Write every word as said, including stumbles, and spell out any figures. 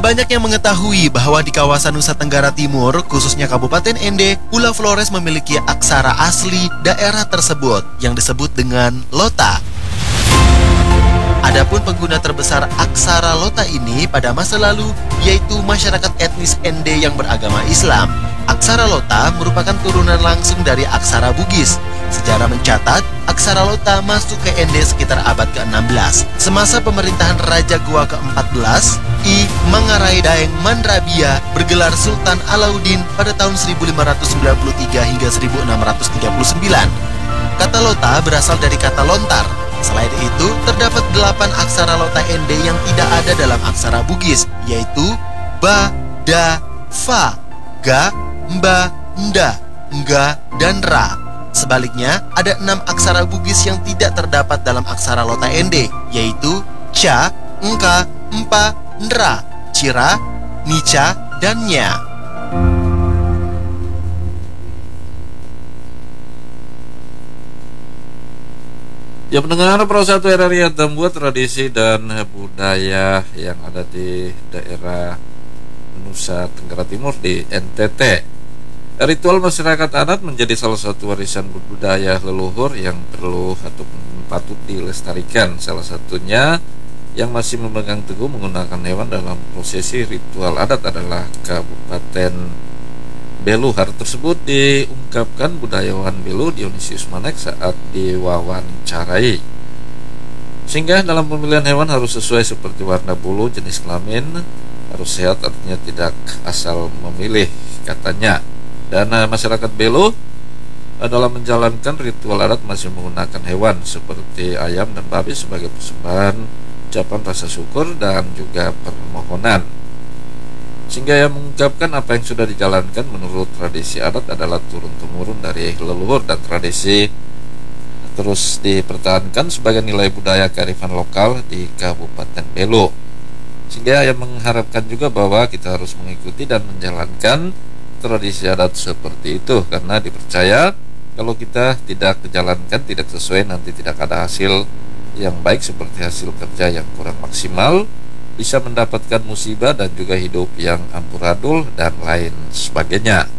banyak yang mengetahui bahwa di kawasan Nusa Tenggara Timur, khususnya Kabupaten Ende, Ula Flores memiliki aksara asli daerah tersebut yang disebut dengan Lota. Adapun pengguna terbesar aksara Lota ini pada masa lalu yaitu masyarakat etnis Ende yang beragama Islam. Aksara Lota merupakan turunan langsung dari aksara Bugis. Sejarah mencatat, aksara Lota masuk ke Ende sekitar abad ke enam belas. Semasa pemerintahan Raja Goa ke empat belas, I Manggarai Daeng Mandrabia bergelar Sultan Alauddin pada tahun seribu lima ratus sembilan puluh tiga hingga seribu enam ratus tiga puluh sembilan. Kata Lota berasal dari kata lontar. Selain itu, terdapat delapan aksara Lota Ende yang tidak ada dalam aksara Bugis, yaitu Ba, Da, Fa, Ga, Mba, Nda, Nga, dan Ra. Sebaliknya, ada enam aksara Bugis yang tidak terdapat dalam aksara Lota Ende, yaitu Ca, Ngka, Mpa, Nra, Cira, Nica, dan Nya. Ya pendengar, Pro satu R R I yang membuat tradisi dan budaya yang ada di daerah Nusa Tenggara Timur di N T T. Ritual masyarakat adat menjadi salah satu warisan budaya leluhur yang perlu atau patut dilestarikan. Salah satunya yang masih memegang teguh menggunakan hewan dalam prosesi ritual adat adalah Kabupaten Belu. Hal tersebut diungkapkan budayawan Belu Dionysius Manek saat diwawancarai. Sehingga dalam pemilihan hewan harus sesuai seperti warna bulu, jenis kelamin, harus sehat, artinya tidak asal memilih katanya. Dan uh, masyarakat Belu uh, dalam menjalankan ritual adat masih menggunakan hewan seperti ayam dan babi sebagai persembahan, ucapan rasa syukur dan juga permohonan. Sehingga yang mengungkapkan apa yang sudah dijalankan menurut tradisi adat adalah turun-temurun dari leluhur, dan tradisi terus dipertahankan sebagai nilai budaya kearifan lokal di Kabupaten Belu. Sehingga yang mengharapkan juga bahwa kita harus mengikuti dan menjalankan tradisi adat seperti itu, karena dipercaya kalau kita tidak menjalankan, tidak sesuai, nanti tidak ada hasil yang baik seperti hasil kerja yang kurang maksimal, bisa mendapatkan musibah dan juga hidup yang amburadul dan lain sebagainya.